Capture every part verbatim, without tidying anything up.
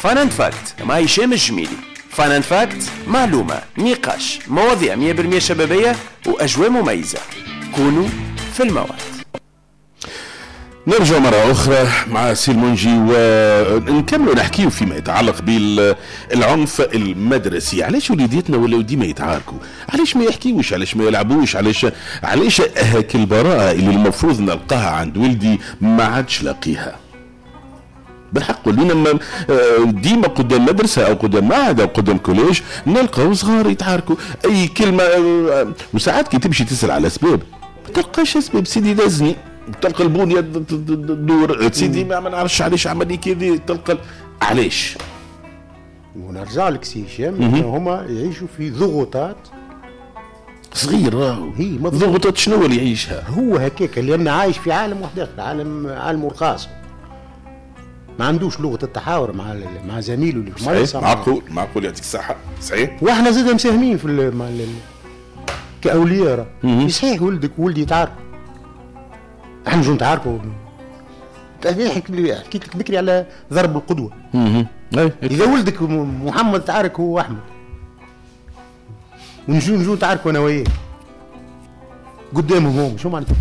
فان اند فاكت مع هشام الجميلي. فان اند فاكت، معلومة، نقاش، مواضيع مية بالمية شبابية وأجواء مميزة. كونوا في الموعد. نرجع مرة أخرى مع سي المنجي ونكملوا نحكيو فيما يتعلق بالعنف المدرسي. علاش وليداتنا ولاو ديما يتعاركوا؟ علاش ما يحكيوش؟ علاش ما يلعبوش؟ علاش علاش هاك البراءة اللي المفروض نلقاها عند ولدي ما عادش لاقيها؟ بالحق لينا ديما قدام مدرسة أو قدام معهد أو قدام كوليج نلقاو صغار يتعاركوا أي كلمة. وساعات كي تمشي تسأل على أسباب ما تلقاش أسباب. سيدي دازني تلقى البنية دور سيدي ما نعرفش علاش عملي كذا، تلقى علاش. ونرجع لك سي هشام هما يعيشوا في ضغوطات صغير. راهو هي ضغوطات شنو اللي يعيشها هو هكاك، لأن عايش في عالم وحده، عالم عالم الخاص، ما عندوش لغة التحاور مع مع زميله اللي في المدرسة. معقول معقول يعطيك الصحة. صحيح. واحنا زاد مساهمين في مع كأولياء. صحيح ولدك وولدي يتعاركوا، احنا نجو نتعاركوا. حكيت لك بكري على ضرب القدوة. إذا ولدك محمد تعارك هو أحمد ونجو نجو نتعاركوا أنا وياه قدامهم هم، شو معناتها؟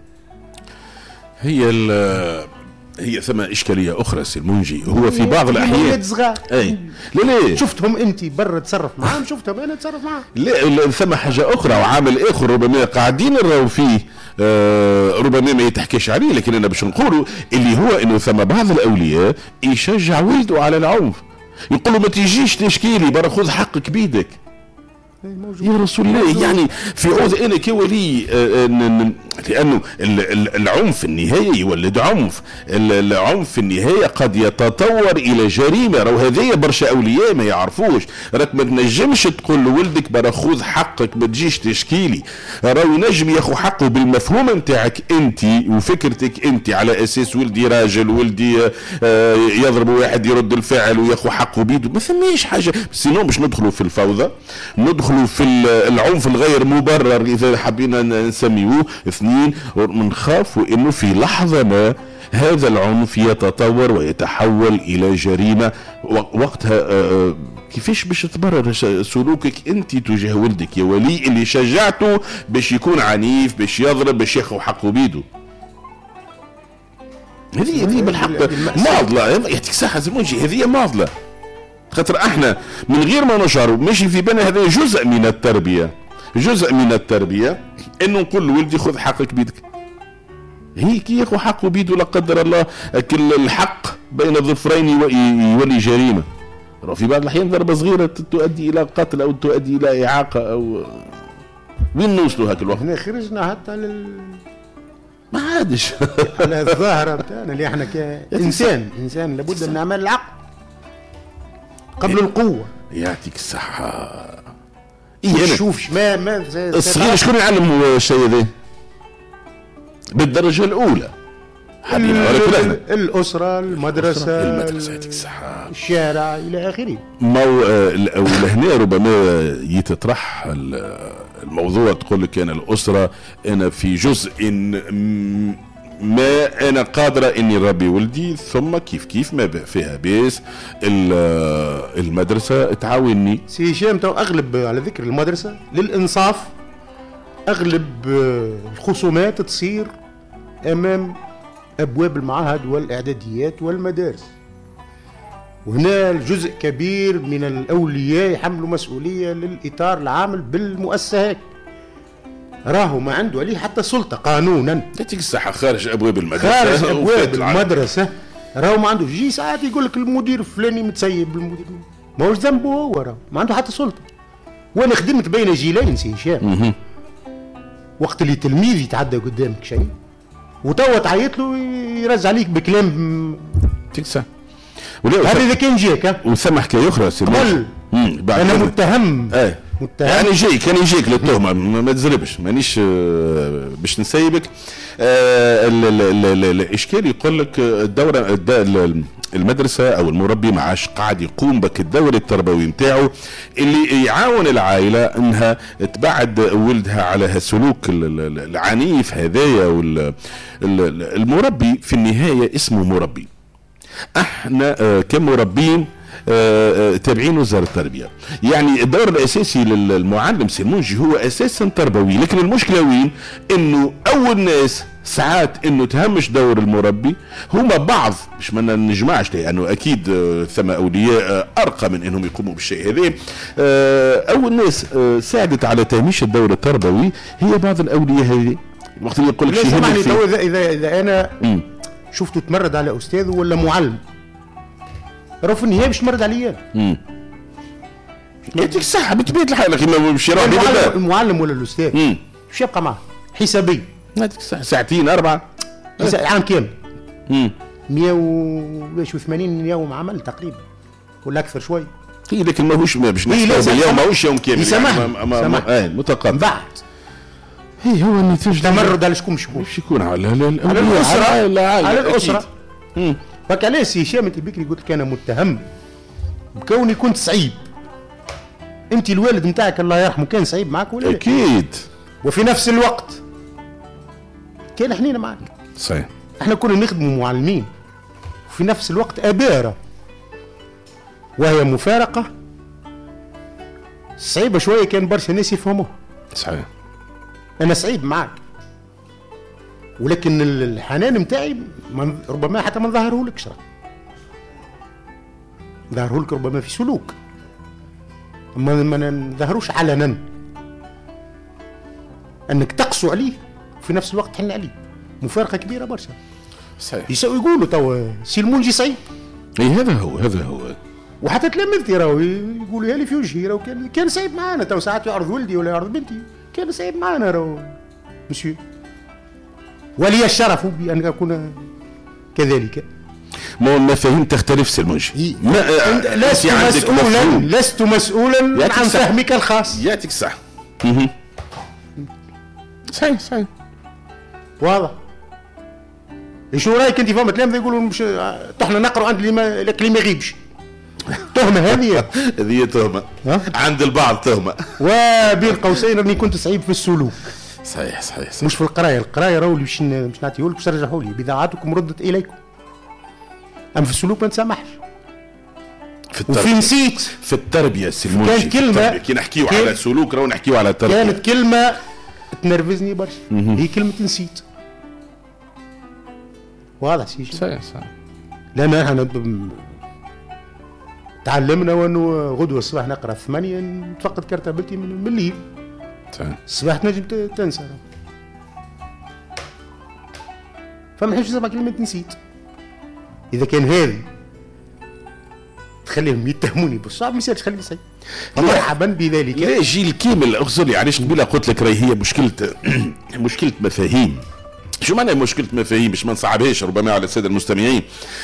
هي ال هي ثم إشكالية أخرى سي المنجي. هو في بعض الأحيان أي لا لا شفتهم أنت برا تصرف معهم، شفتهم أنا تصرف معهم. لا ثم حاجة أخرى وعامل آخر ربما قاعدين نراو فيه آه ربما ما يتحكيش عليه، لكن أنا باش نقوله اللي هو إنه ثم بعض الأولياء يشجع ولده على العنف، يقول له ما تيجيش تشكيلي برا خذ حقك بيدك. يا رسول الله، يعني في عوض انا كولي لانه العنف في النهايه يولد عنف، العنف في النهايه قد يتطور الى جريمه. راهو هذايا برشا اولياء ما يعرفوش. راك ما تنجمش تقول لولدك برا خذ حقك ما تجيش تشكيلي. راهو ينجم ياخذ حقه بالمفهوم نتاعك انت وفكرتك انت، على اساس ولدي راجل، ولدي يضرب واحد يرد الفعل وياخذ حقه بيده. ما ثماش حاجه سينو باش ندخلوا في الفوضى، ندخلوا في العنف الغير مبرر اذا حبينا نسميوه. اثنين، ونخاف انه في لحظة ما هذا العنف يتطور ويتحول الى جريمة. وقتها كيفاش باش تبرر سلوكك انت تجاه ولدك يا ولي اللي شجعته باش يكون عنيف، باش يضرب، باش ياخذ حقه بيده؟ هذه هذه بالحق معضلة. يعطيك صحة زمونجي، هذه معضلة. خاطر احنا من غير ما نشعر ماشي في بالنا هذا جزء من التربية، جزء من التربية انه نقول لولدي خذ حقك بيدك. هيك ياخذ حقه بيده لا قدر الله كل الحق بين الظفرين يولي جريمة. في بعض الأحيان ضربة صغيرة تؤدي إلى قتل أو تؤدي إلى إعاقة أو وين نوصلوا هاك الوقت؟ احنا خرجنا حتى لل ما عادش على الظاهرة بتاعنا اللي احنا كإنسان إنسان لابد من نعمل العقل قبل القوة. يعطيك الصحة. إيه شوفش ما ما الصغير شكون يعلم الشيء ذا بالدرجة الأولى؟ الأسرة، المدرسة، المدرسة الشارع إلى آخره. مو لهنا ربما يتطرح الموضوع، تقول لك أنا الأسرة أنا في جزء ما أنا قادرة إني ربي ولدي، ثم كيف كيف ما فيها بيس المدرسة تعاونني. سي هشام تو أغلب على ذكر المدرسة للإنصاف أغلب الخصومات تصير أمام أبواب المعاهد والإعداديات والمدارس، وهنا الجزء كبير من الأولياء يحملوا مسؤولية للإطار العامل بالمؤسسات، راهو ما عنده عليه حتى سلطة قانونا. يعطيك الصحة خارج أبواب المدرسة، خارج أبواب المدرسة راهو ما عنده. يجي ساعات يقول لك المدير الفلاني متسيب، المدير ما هوش ذنبه هو، راهو ما عنده حتى سلطة. وأنا خدمت بين جيلين سي هشام، وقت اللي تلميذ يتعدى قدامك شيء وتوا تعيط له يرجع عليك بكلام تكسى. هذا إذا كان جاك وسمح كي يخرج قبل أنا متهم. ايه متهم يعني جاي كان يجيك للتهمة ما تزربش مانيش باش نسيبك. آه الإشكال يقول لك الدورة المدرسة أو المربي ما عادش قاعد يقوم بك الدور التربوي متاعه اللي يعاون العائلة انها تبعد ولدها على هالسلوك العنيف هذايا. والمربي في النهاية اسمه مربي. احنا كمربين تابعين وزارة التربية. يعني الدور الأساسي للمعلم سي المنجي هو أساسا تربوي، لكن المشكلة وين؟ إنه أول ناس ساعات إنه تهمش دور المربي هما بعض، مش ما نجمعش لأنه يعني أكيد ثم أولياء أرقى من إنهم يقوموا بالشيء هذا. أول ناس ساعدت على تهميش الدور التربوي هي بعض الأولياء هذه. وقت اللي يقول لك شيء سامحني تو إذا إذا إذا أنا م. شفته تمرد على أستاذ ولا معلم، راه في النهاية باش تمرد عليا. امم يعطيك الصحة بطبيعة الحال، لكن ما باش يروح المعلم, المعلم ولا الأستاذ باش يبقى معاه حسابي. يعطيك الصحة ساعتين أربعة عام كامل. امم مية وثمانين يوم عمل تقريبا ولا أكثر شوي. هي لكن ماهوش باش نحسب اليوم ماهوش يوم كامل. سامح اه متقبل. بعد هي هو النتيجة تمرد على شكون شكون باش يكون على الأسرة على, على الأسرة. فكان سي هشام انت بكري قلت لك انا متهم بكوني كنت صعيب. انت الوالد نتاعك الله يرحمه كان صعيب معك ولا اكيد؟ وفي نفس الوقت كان حنين معك. صحيح. احنا كنا نخدموا معلمين وفي نفس الوقت اباره، وهي مفارقه صعيبه شويه، كان برشا ناس يفهموها. صحيح. انا صعيب معك، ولكن الحنان متاعي ربما حتى ما نظهره لك شرا، ظهره لك ربما في سلوك، ما ما نظهروش علنا، انك تقسو عليه وفي نفس الوقت تحن عليه. مفارقه كبيره برشا. صحيح. يساوي يقولوا توا سي المنجي صعيب. اي هذا هو هذا هو. وحتى تلامذتي راهو يقولوا لي في وجهي راهو كان كان صعيب معانا، تو ساعات يعرض ولدي ولا يعرض بنتي كان صعيب معانا راهو مسيو. ولي الشرف بأن أكون كذلك. ما المفاهيم تختلف سلمونجي. لست مسؤولا لست مسؤولا عن فهمك الخاص. يعطيك الصحة. صحيح صحيح. واضح. شو رايك انت فما تلامذة يقولوا مش احنا نقرأ عند اللي ما يغيبش. تهمة هذه. هذه تهمة. عند البعض تهمة. وبين قوسين اني كنت صعيب في السلوك. صحيح صحيح, صحيح. مش في القرايه، القرايه راهو اللي باش باش نعطيهولك باش ترجعوا لي، بضاعتكم ردت اليكم. اما في السلوك ما نسامحش. في التربيه وفي نسيت في التربيه سلمونجي. كانت كلمه كي نحكيو على سلوك راهو نحكيو على التربيه. كانت كلمه تنرفزني برشا، هي كلمه نسيت. واضح سي صحيح صحيح. لان احنا تعلمنا وانه غدوه الصباح نقرا ثمانية نتفقد كرتبلتي من الليل. صحيح. الصباح تنجم تنسى، فما نحبش نسمع كلمة نسيت. إذا كان هذه تخليهم يتهموني بالصعب ما يصيرش خليني صحيح. مرحبا بذلك. لا جيل كامل اغزر لي علاش قبيله قلت لك راهي هي مشكلة مشكلة مفاهيم. شو معنى مشكلة مفاهيم؟ باش ما نصعبهاش ربما على السادة المستمعين.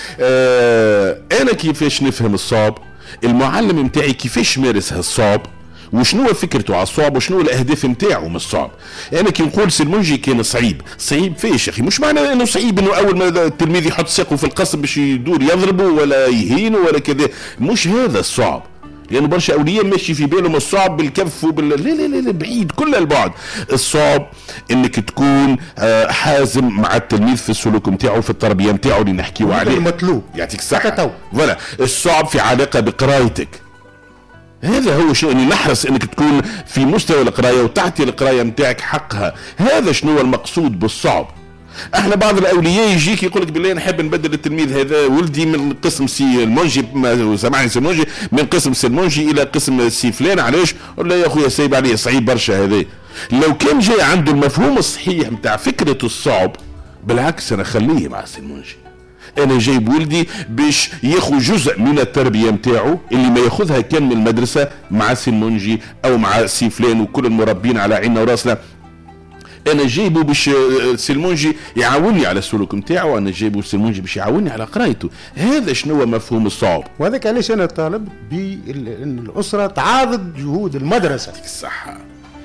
آه أنا كيفاش نفهم الصعب؟ المعلم متاعي كيفاش مارس هالصعب؟ وشنو فكرته على الصعب وشنو الاهداف نتاعو من الصعب. انا يعني كي نقول سلمونجي كان صعيب، صعيب فيش يا اخي؟ مش معنى انه صعيب انه اول ما التلميذ يحط ساقه في القصب باش يدور يضربه ولا يهينه ولا كذا، مش هذا الصعب. لانه يعني برشا اولياء ماشي في بالهم الصعب بالكف وبال لا لا لا, لا بعيد كل البعد. الصعب انك تكون حازم مع التلميذ في السلوك نتاعو في التربيه نتاعو اللي نحكيو عليه. المطلوب يعطيك الصحه. فوالا الصعب في علاقه بقرايتك. هذا هو شنو اني نحرص انك تكون في مستوى القرايه وتعطي القرايه نتاعك حقها. هذا شنو المقصود بالصعب. احنا بعض الاولياء يجيك يقول لك بالله نحب نبدل التلميذ هذا ولدي من قسم سي المونجي، سامعني سي المونجي، من قسم سي المونجي الى قسم سي فلان. علاش؟ ولا يا اخويا سايب عليه صعيب برشا هذا. لو كان جاي عنده المفهوم الصحيح نتاع فكره الصعب بالعكس انا خليه مع سي المونجي. انا جايب ولدي باش ياخذ جزء من التربيه نتاعو اللي ما ياخذها كان من المدرسه مع سي المونجي او مع سي فلان وكل المربين على عيننا وراسنا. انا جايبه باش سي المونجي يعاوني على السلوك نتاعو، انا جايبه سي المونجي باش يعاوني على قرايته. هذا شنو هو مفهوم الصعب. وهذاك علاش انا طالب بان الاسره تعاضد جهود المدرسه. الصحه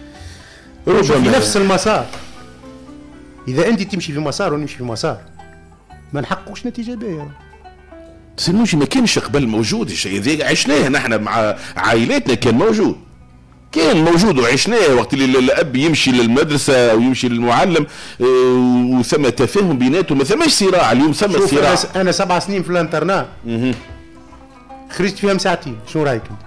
في نفس المسار. اذا انت تمشي في مسار ونمشي في مسار ما نحققوش نتيجه باهيه. سي المونجي ما كانش قبل موجود الشيء ذا، عشناه نحن مع عائلاتنا، كان موجود كان موجود وعشناه وقت اللي الاب يمشي للمدرسه او يمشي للمعلم وثم تفاهم بيناتهم، ما ثماش صراع. اليوم ثم صراع. انا سبع سنين في الانترنات خرجت فيها ساعتين، شنو رايك انت؟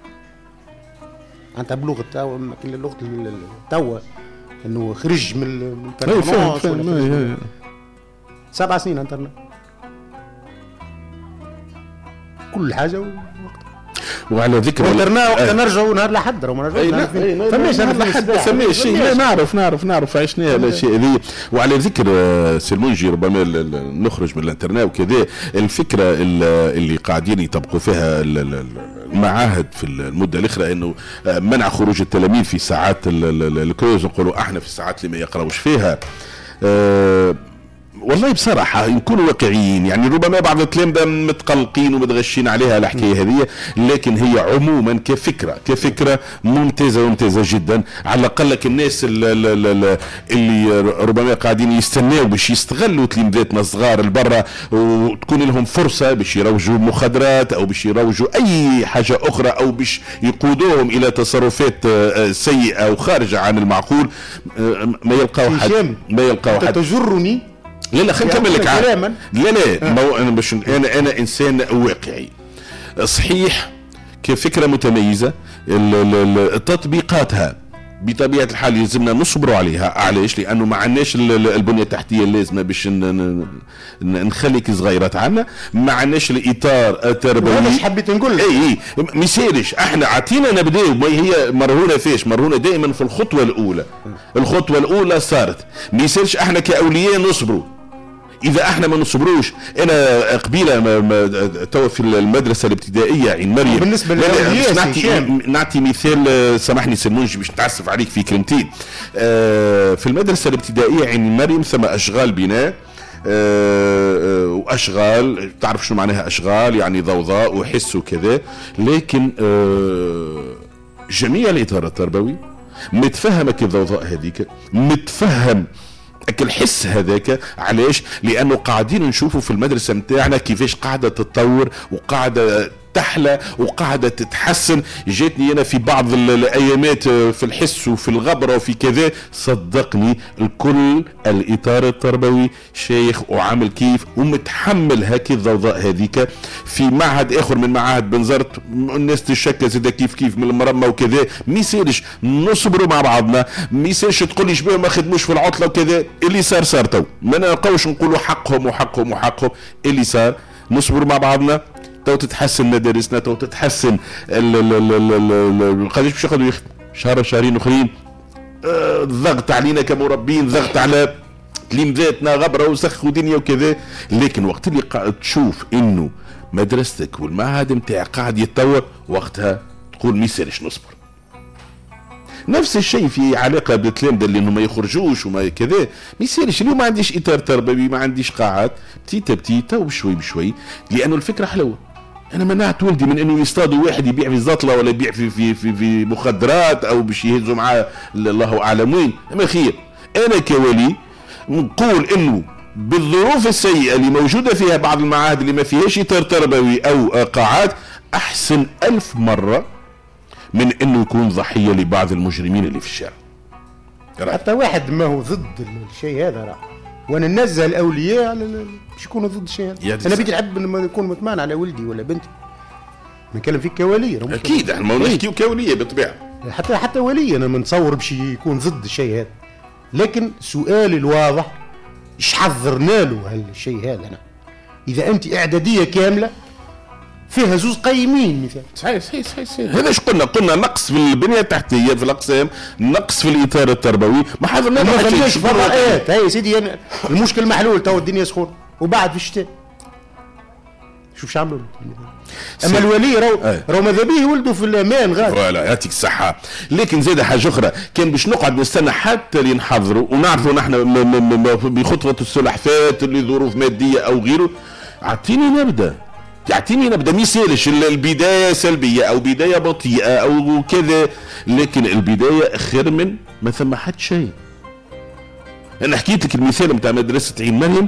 انت بلغه توا لغه توا انه خرج من البرلمان سبع سنين انترنت كل حاجه وقت. وعلى ذكر وقدرنا وقت نرجعوا نهار لحد راه ما نرجعوش فماش نهار لحد فماش شيء لا نعرف نعرف نعرف عشنا الاشياء هذه. وعلى ذكر سلمونجي ربما نخرج من الانترنت وكذا الفكره اللي قاعدين يطبقوا فيها المعاهد في المده الاخرى انه منع خروج التلاميذ في ساعات الكوز، نقولوا احنا في الساعات اللي ما يقراوش فيها. أه والله بصراحة نكونوا واقعيين، يعني ربما بعض التلامذة متقلقين ومتغشين عليها الحكاية هذه، لكن هي عموما كفكرة كفكرة ممتازة ممتازة جدا. على الأقل الناس اللي, اللي ربما قاعدين يستناوا باش يستغلوا تلامذاتنا الصغار البرة وتكون لهم فرصة باش يروجوا مخدرات أو باش يروجوا أي حاجة أخرى أو باش يقودوهم إلى تصرفات سيئة وخارجة عن المعقول، ما يلقاو حد ما يلقاو حد. تجرني لا لا خلينا نكمل لك لا لا آه. مو انا باش انا انا انسان واقعي صحيح كفكره متميزه. تطبيقاتها بطبيعه الحال يلزمنا نصبروا عليها. علاش؟ لانه ما عندناش البنيه التحتيه اللازمه باش نخليك صغيرات عنا، ما عندناش الاطار التربوي. هذا اش حبيت نقول لك. اي اي ما يصيرش احنا عطينا نبداو، ما هي مرهونه فيش؟ مرهونه دائما في الخطوه الاولى. الخطوه الاولى صارت، ما يصيرش احنا كاولياء نصبروا. اذا احنا ما نصبروش. انا قبيله تو في المدرسه الابتدائيه عين مريم بالنسبه للاولياء نعطي نعطي مثال، سامحني سلمونجي باش نتعسف عليك في كلمتين. اه في المدرسه الابتدائيه عين مريم ثم اشغال بناء، اه واشغال تعرف شنو معناها اشغال، يعني ضوضاء وحس وكذا، لكن اه جميع الاطار التربوي متفهمك الضوضاء هذيك، متفهم الحس هذاك. علاش؟ لانه قاعدين نشوفوا في المدرسه متاعنا كيفاش قاعده تتطور وقاعده تحلى وقاعده تتحسن. جاتني انا في بعض الايامات في الحس وفي الغبره وفي كذا، صدقني الكل الاطار التربوي شيخ وعامل كيف ومتحمل هكي الضوضاء هذيك. في معهد اخر من معاهد بنزرت الناس تشكى زاد كيف كيف من المرمى وكذا. ما يصيرش نصبروا مع بعضنا، ما يصيرش تقول لي شباب ما خدموش في العطله وكذا. اللي صار صار تو، ما نلقاوش نقولوا حقهم وحقهم وحقهم. اللي صار نصبروا مع بعضنا، تو تتحسن مدارسنا، تو تتحسن قداش باش ياخذوا شهر شهرين اخرين. آه ضغط علينا كمربين، ضغط على تلامذاتنا، غبره وسخ ودنيا وكذا. لكن وقت اللي قاعد تشوف انه مدرستك والمعهد نتاعك قاعد يتطور، وقتها تقول ما يصيرش نصبر. نفس الشيء في علاقه بالتلامذه اللي انه ما يخرجوش وما كذا، ما يصيرش. اليوم ما عنديش اطار تربوي، ما عنديش قاعات، بتيتا بتيتا وبشوي بشوي، لانه الفكره حلوه. انا منعت ولدي من انه يصطادوا واحد يبيع في زطله ولا يبيع في في في, في مخدرات او باش يهزوا معاه الله اعلم وين. اما خير، انا كولي نقول انه بالظروف السيئه اللي موجوده فيها بعض المعاهد اللي ما فيهاش اطار تربوي او قاعات، احسن الف مره من انه يكون ضحيه لبعض المجرمين اللي في الشارع. حتى واحد ما هو ضد الشيء هذا راه، وانا ننزل الاولياء على باش يكونوا ضد الشيء هذا. انا بيجي نحب لما نكون مطمئن على ولدي ولا بنتي. نتكلم فيك كولي. اكيد احنا ما نحكيو كوليه بالطبيعه. حتى حتى ولي انا منتصور باش يكون ضد الشيء هذا، لكن سؤالي الواضح ايش حضرنا له هالشيء هذا؟ انا اذا انت اعداديه كامله فيها زوز قيمين مثلا. صحيح صحيح صحيح. هذا ايش قلنا؟ قلنا نقص في البنيه التحتيه في الاقسام، نقص في الاطار التربوي، ما حضرنا ما خليناش فضاءات. هاي سيدي أنا المشكل محلول، تو الدنيا سخونه وبعد في الشتاء شوف شو عملوا. اما الولي راهو راهو ماذا به ولده في الامان غادي. فوالا يعطيك الصحه. لكن زاد حاجه اخرى، كان باش نقعد نستنى حتى لنحضروا ونعرفوا نحن بخطوه السلحفات اللي ظروف ماديه او غيره. اعطيني نبدا يعطيني نبدا. ما يسالش البدايه سلبيه او بدايه بطيئه او كذا، لكن البدايه خير من ما ثم حد شيء. انا حكيت لك المثال نتاع مدرسه عين مريم،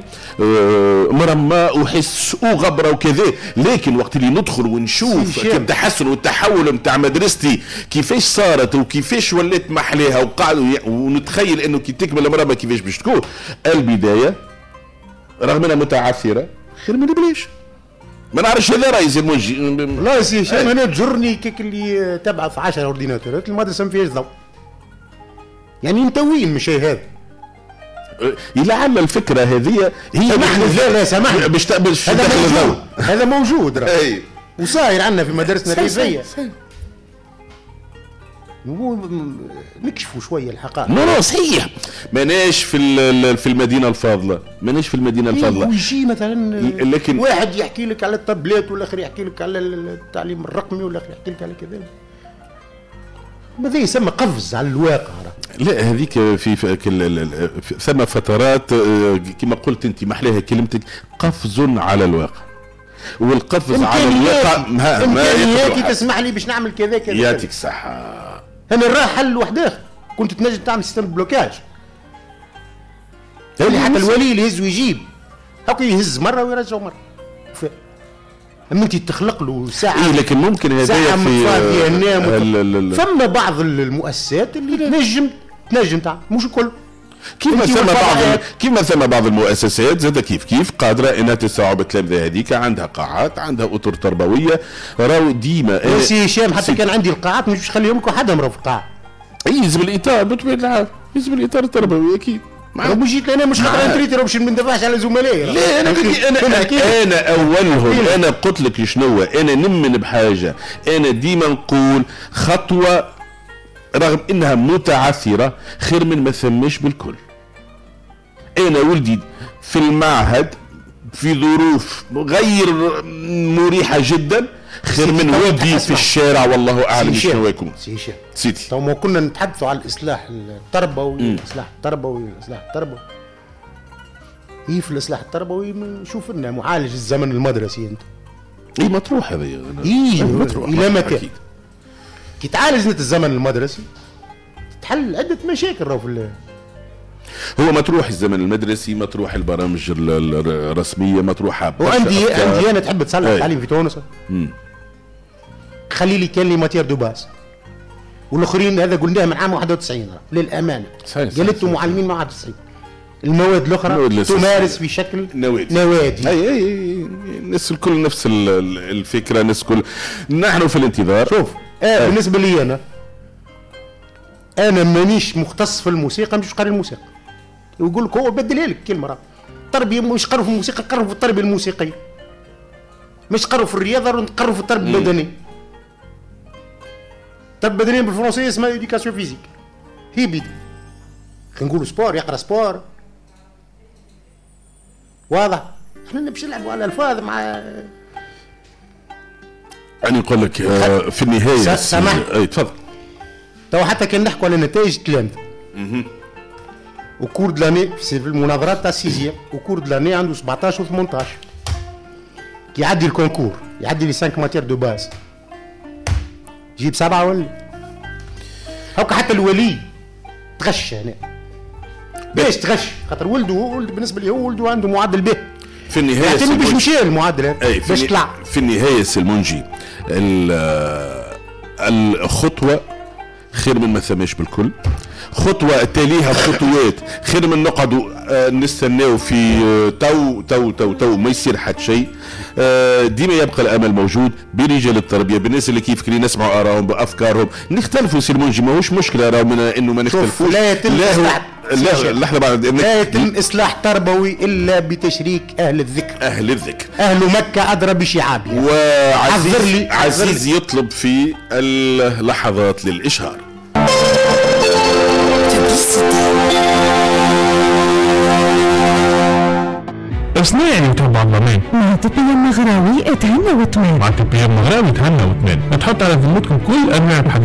مرمى وحس وغبره وكذا، لكن وقت اللي ندخل ونشوف التحسن والتحول نتاع مدرستي كيفاش صارت وكيفاش ولات محليها وقعدوا ونتخيل انه كي تكمل المرمى كيفاش باش تكون البدايه رغم انها متعثره خير من بلاش. ما نعرفش هذا رئيس المنجي. لا يا سي هشام انا تجرني كيك اللي تبعث عشرة اورديناتورات المدرسه ما فيهاش ضوء. يعني انت وين مشي هذا؟ لعل الفكره هذه هي سامحني لا لا سامحني باش باش هذا موجود هذا موجود راه اي وصاير عندنا في مدارسنا الريفيه. نكشفوا شويه الحقائق. نو نو صحيح ماناش في في المدينه الفاضله ماناش في المدينه الفاضله. ويجي مثلا لكن واحد يحكي لك على التابلات والاخر يحكي لك على التعليم الرقمي والاخر يحكي لك على كذا. ماذا يسمى قفز على الواقع. لا هذيك في, في ثم فترات كما قلت انت محلاها كلمتك قفز على الواقع. والقفز على الواقع ما امكانياتي تسمح لي باش نعمل كذا كذا. يعطيك الصحه. انا نراه حل وحده كنت تنجم تعمل سيستم بلوكاج. اللي حتى الولي اللي يهز ويجيب هاكا يهز مره ويرجع مره. اما انت تخلق له ساعه. إيه لكن ممكن هذايا في آه فما بعض المؤسسات اللي تنجم تنجم تعمل مش الكل. كيما ثم بعض كيما ثم بعض المؤسسات زاد كيف كيف قادره انها تستوعب التلامذه هذيك عندها قاعات عندها اطر تربويه راهو ديما. سي هشام حتى كان عندي القاعات مش نخليهم حدا مرة في القاعه. يلزم الاطار بطبيعه الحال يلزم الاطار التربوي اكيد. مش جيت انا مش خاطر انتريتي باش ما ندافعش على زملائي. لا انا انا انا اولهم انا قلت لك شنو انا نمن بحاجه. انا ديما نقول خطوه رغم انها متعثره خير من ما ثماش بالكل. انا ولدي في المعهد في ظروف غير مريحه جدا خير من ولدي في الشارع والله اعلم شنو يكون. سيدي تو ما كنا نتحدثوا على الاصلاح التربوي الاصلاح التربوي الاصلاح التربوي. هي في الاصلاح التربوي نشوف لنا معالج الزمن المدرسي انت. اي مطروح هذه. اي مطروح الى متى؟ كي تعالج انت الزمن المدرسي تحل عده مشاكل راهو في هو مطروح الزمن المدرسي مطروح البرامج الرسميه مطروحه. وعندي عندي انا تحب تصلح التعليم في تونس. خلي لي كان لي ماتير دو باس والاخرين هذا قلناه من عام واحد وتسعين للامانه. قالت معلمين ما عاد تسعين المواد الاخرى تمارس في شكل نوادي. نوادي اي اي الناس الكل نفس الفكره الناس الكل. نحن في الانتظار. شوف آه بالنسبه لي انا انا مانيش مختص في الموسيقى مش قاري الموسيقى. ويقول لك هو بدلها لك كلمه راه التربيه مش قروا في الموسيقى قروا في التربيه الموسيقيه مش قروا في الرياضه قروا في التربيه البدنيه. التربيه البدنيه بالفرنسيه اسمها ايديكاسيون فيزيك. هي بيدي نقولوا سبور يقرا سبور واضح. احنا نمشي نلعبوا على الالفاظ مع يعني نقول لك آه في النهايه سامح اي تفضل. تو حتى كان نحكوا على نتائج التلامذه وكور دلاني في المناظرات تاع السيزيام وكور دلاني عنده سبعطاش و ثمنطاش كي يعدي الكونكور يعدي لي خمسة ماتير دو باز جيب سبعه ولا هاكا. حتى الولي تغش هنا. باش تغش خاطر ولده ولد بالنسبه لي هو ولده عنده معدل به في النهايه يعني باش مشى المعدل باش طلع في النهايه سي المنجي. الخطوه خير من ما ثماش بالكل. خطوه تاليها خطوات خير من نقعدوا نستناو في تو تو تو تو ما يصير حد شيء. ديما يبقى الامل موجود برجال التربيه بالناس اللي كيف كلي نسمعوا ارائهم بافكارهم نختلفوا. سي المنجي ماهوش مشكله راهو من انه ما نختلفوش. لا يتم اصلاح لا لحظه بعد لا يتم اصلاح تربوي الا بتشريك اهل الذكر. اهل الذكر اهل مكه ادرى بشعابها. وعزيز عزيز يطلب في اللحظات للاشهار. شنو يعني تربع الضمان؟ مع طبية مغراوي اتهنى وتمن. مع طبية مغراوي اتهنى وتمن. تحط على ذمتكم كل انواع